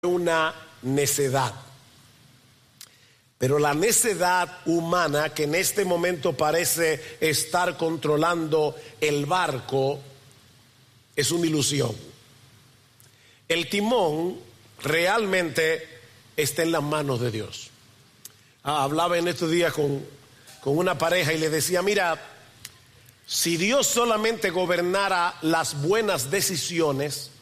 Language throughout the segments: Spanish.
una necedad. Pero la necedad humana que en este momento parece estar controlando el barco es una ilusión. El timón realmente está en las manos de Dios. Hablaba en estos días con una pareja y le decía, mira, si Dios solamente gobernara las buenas decisiones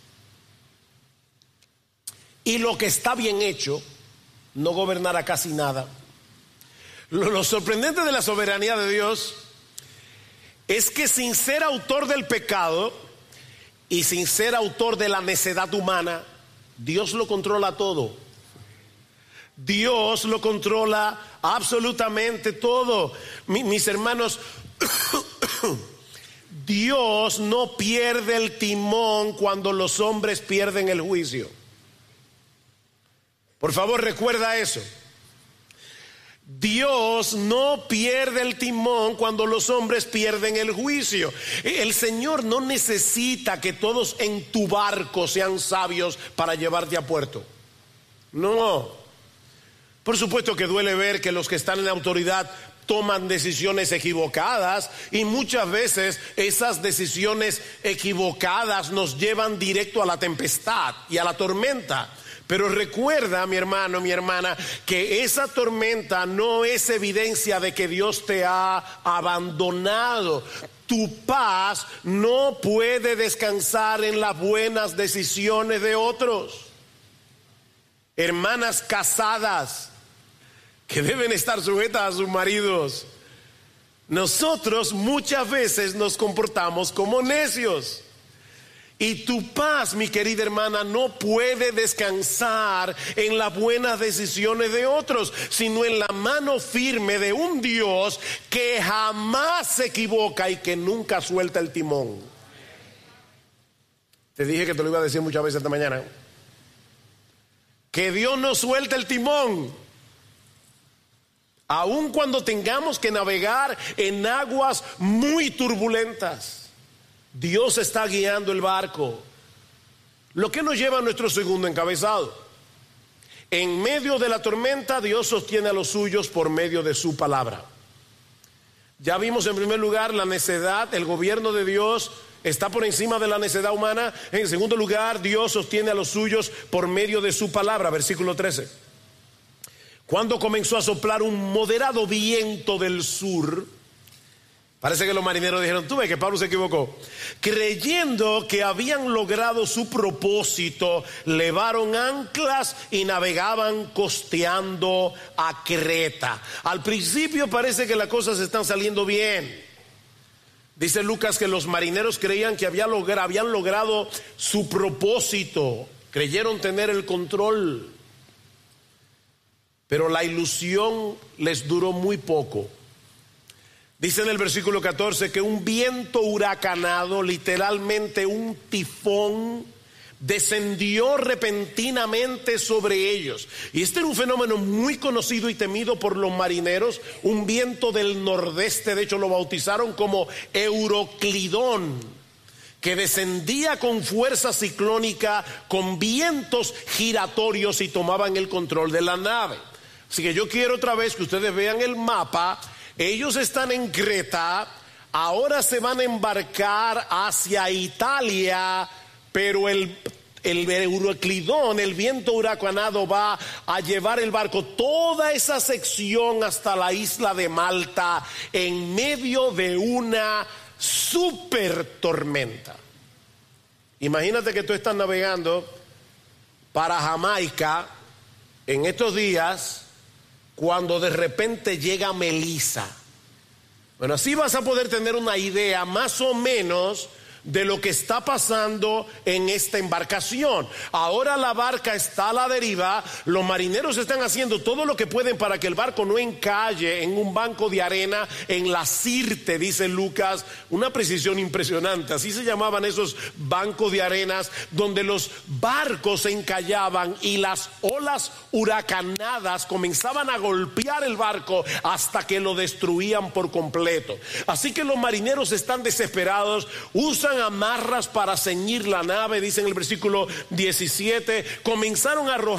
y lo que está bien hecho, no gobernara casi nada. Lo sorprendente de la soberanía de Dios es que sin ser autor del pecado y sin ser autor de la necedad humana, Dios lo controla todo. Dios lo controla absolutamente todo. Mis hermanos, Dios no pierde el timón cuando los hombres pierden el juicio. Por favor, recuerda eso. Dios no pierde el timón cuando los hombres pierden el juicio. El Señor no necesita que todos en tu barco sean sabios para llevarte a puerto. No. Por supuesto que duele ver que los que están en la autoridad toman decisiones equivocadas y muchas veces esas decisiones equivocadas nos llevan directo a la tempestad y a la tormenta. Pero recuerda, mi hermano, mi hermana, que esa tormenta no es evidencia de que Dios te ha abandonado. Tu paz no puede descansar en las buenas decisiones de otros. Hermanas casadas que deben estar sujetas a sus maridos. Nosotros muchas veces nos comportamos como necios. Y tu paz, mi querida hermana, no puede descansar en las buenas decisiones de otros, sino en la mano firme de un Dios que jamás se equivoca y que nunca suelta el timón. Te dije que te lo iba a decir muchas veces esta mañana. Que Dios no suelta el timón. Aun cuando tengamos que navegar en aguas muy turbulentas, Dios está guiando el barco. Lo que nos lleva a nuestro segundo encabezado. En medio de la tormenta, Dios sostiene a los suyos por medio de su palabra. Ya vimos en primer lugar la necedad, el gobierno de Dios está por encima de la necedad humana. En segundo lugar, Dios sostiene a los suyos por medio de su palabra. Versículo 13. Cuando comenzó a soplar un moderado viento del sur, parece que los marineros dijeron, tú ves que Pablo se equivocó. Creyendo que habían logrado su propósito, levaron anclas y navegaban costeando a Creta. Al principio parece que las cosas están saliendo bien. Dice Lucas que los marineros creían que habían logrado su propósito. Creyeron tener el control. Pero la ilusión les duró muy poco. Dice en el versículo 14 que un viento huracanado, literalmente un tifón, descendió repentinamente sobre ellos. Y este era un fenómeno muy conocido y temido por los marineros, un viento del nordeste, de hecho lo bautizaron como Euroclidón, que descendía con fuerza ciclónica, con vientos giratorios y tomaban el control de la nave. Así que yo quiero otra vez que ustedes vean el mapa. Ellos están en Creta, ahora se van a embarcar hacia Italia, pero el Euroclidón, el viento huracanado, va a llevar el barco toda esa sección hasta la isla de Malta en medio de una super tormenta. Imagínate que tú estás navegando para Jamaica en estos días, cuando de repente llega Melissa. Bueno, así vas a poder tener una idea más o menos de lo que está pasando en esta embarcación. Ahora la barca está a la deriva. Los marineros están haciendo todo lo que pueden para que el barco no encalle en un banco de arena en la Sirte, dice Lucas. Una precisión impresionante. Así se llamaban esos bancos de arenas donde los barcos se encallaban y las olas huracanadas comenzaban a golpear el barco hasta que lo destruían por completo. Así que los marineros están desesperados, usan usan amarras para ceñir la nave, dice en el versículo 17, comenzaron a arrojar